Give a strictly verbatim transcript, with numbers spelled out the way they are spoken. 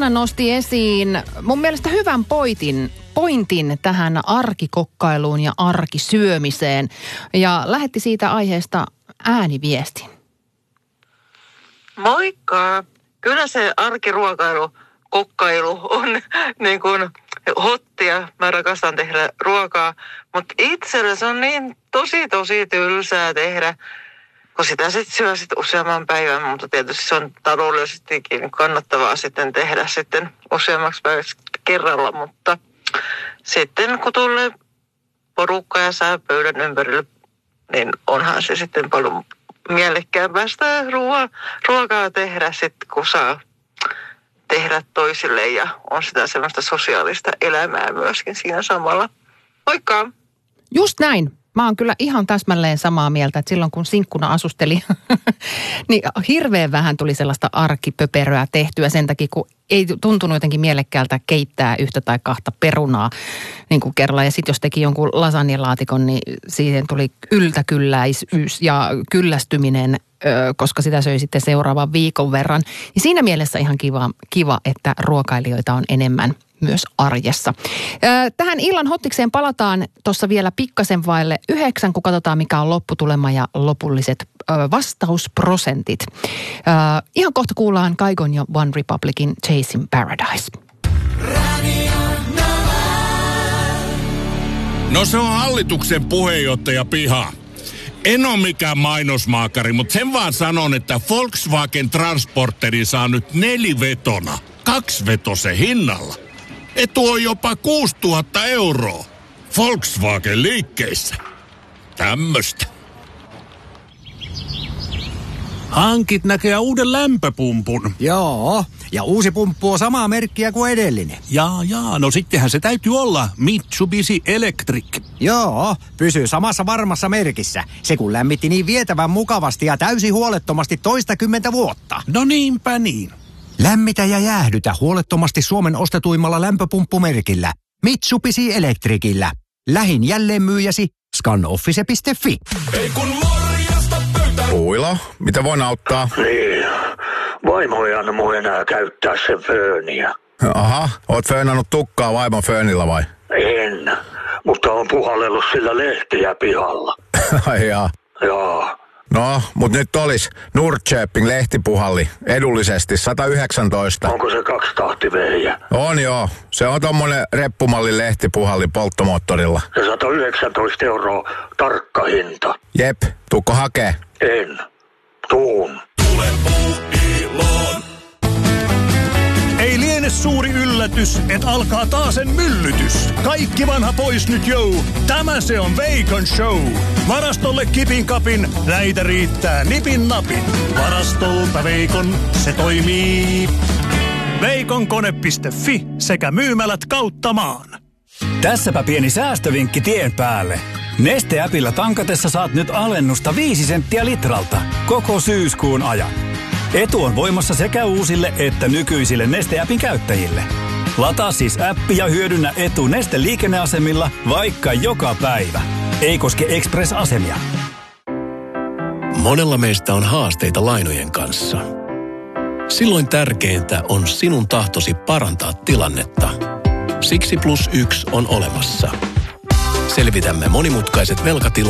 Ilana nosti esiin mun mielestä hyvän pointin, pointin tähän arkikokkailuun ja arkisyömiseen. Ja lähetti siitä aiheesta ääniviestin. Moikka! Kyllä se arkiruokailu, kokkailu on niin kuin hottia. Mä rakastan tehdä ruokaa, mutta itsellä se on niin tosi tosi tylsää tehdä, kun sitä sitten syö sit useamman päivän, mutta tietysti se on taloudellisestikin kannattavaa sitten tehdä sitten useammaksi päiväksi kerralla, mutta sitten kun tulee porukka ja saa pöydän ympärille, niin onhan se sitten paljon mielekkäämpää sitä ruoa, ruokaa tehdä sitten, kun saa tehdä toisille ja on sitä semmoista sosiaalista elämää myöskin siinä samalla. Moikka! Just näin. Mä oon kyllä ihan täsmälleen samaa mieltä, että silloin kun sinkkuna asusteli, niin hirveän vähän tuli sellaista arkipöperöä tehtyä sen takia, kun ei tuntunut jotenkin mielekkäältä keittää yhtä tai kahta perunaa niin kuin kerralla. Ja sitten jos teki jonkun lasagnelaatikon, niin siihen tuli yltäkylläisyys ja kyllästyminen, koska sitä söi sitten seuraavan viikon verran. Ja siinä mielessä ihan kiva, kiva että ruokailijoita on enemmän myös arjessa. Tähän illan hottikseen palataan tuossa vielä pikkasen vaille yhdeksän, kun katsotaan mikä on lopputulema ja lopulliset vastausprosentit. Ihan kohta kuullaan Kaigon ja One Republicin Chasing Paradise. No se on hallituksen puheenjohtaja piha. En ole mikään mainosmaakari, mutta sen vaan sanon, että Volkswagen Transporteri saa nyt nelivetona, kaksivetosen hinnalla. Etu on jopa kuusituhatta euroa. Volkswagen liikkeissä. Tämmöstä. Hankit näkee uuden lämpöpumpun. Joo, ja uusi pumppu on samaa merkkiä kuin edellinen. Jaa, jaa, no sittenhän se täytyy olla Mitsubishi Electric. Joo, pysyy samassa varmassa merkissä. Se kun lämmitti niin vietävän mukavasti ja täysin huolettomasti toistakymmentä vuotta. No niinpä niin. Lämmitä ja jäähdytä huolettomasti Suomen ostetuimmalla lämpöpumppumerkillä. Mitsubishi Electricillä. Lähin jälleenmyyjäsi scanoffice piste fi. Ei kun morjesta pöytä. Uilo, mitä voin auttaa? Niin, vaimo ei anna mun enää käyttää sen fööniä. Aha, oot föönannut tukkaa vaimon föönillä vai? En, mutta on puhallellut sillä lehtiä pihalla. Ai jaa. Joo. No, mut nyt olis Nordköping lehtipuhalli edullisesti sata yhdeksäntoista. Onko se kaksitahtivehjä? On joo. Se on tommonen reppumallin lehtipuhalli polttomoottorilla. Se sata yhdeksäntoista euroa tarkka hinta. Jep, tuukko hakee? En. Tuun. Tule Puuiloon. Ei liene suuri yllätys, että alkaa taas sen myllytys. Kaikki vanha pois nyt jou. Tämä se on Veikon show. Varastolle kipin kapin, näitä riittää nipin napin. Varastolta Veikon, se toimii. Veikonkone piste fi sekä myymälät kautta maan. Tässäpä pieni säästövinkki tien päälle. Neste-äpillä tankatessa saat nyt alennusta viisi senttiä litralta koko syyskuun ajan. Etu on voimassa sekä uusille että nykyisille Neste-äpin käyttäjille. Lataa siis appi ja hyödynnä etu Neste liikenneasemilla vaikka joka päivä. Ei koske Express-asemia. Monella meistä on haasteita lainojen kanssa. Silloin tärkeintä on sinun tahtosi parantaa tilannetta. Siksi Plus Yksi on olemassa. Selvitämme monimutkaiset velkatilanteet